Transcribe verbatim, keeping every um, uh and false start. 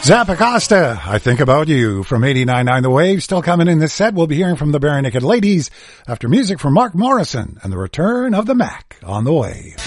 Zappacosta, I Think About You from eighty-nine point nine The Wave. Still coming in this set. We'll be hearing from the Bare Naked Ladies after music from Mark Morrison and the return of the Mac on the way.